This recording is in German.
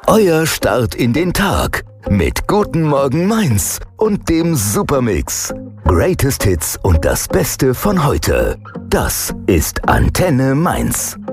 Euer Start in den Tag mit Guten Morgen Mainz und dem Supermix. Greatest Hits und das Beste von heute. Das ist Antenne Mainz.